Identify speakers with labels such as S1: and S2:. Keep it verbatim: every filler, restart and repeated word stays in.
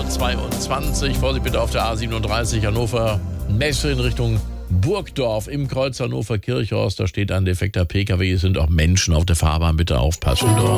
S1: zweiundzwanzig. Vorsicht bitte auf der A siebenunddreißig Hannover Messe in Richtung Burgdorf im Kreuz Hannover Kirchhorst. Da steht ein defekter P K W. Es sind auch Menschen auf der Fahrbahn. Bitte aufpassen dort.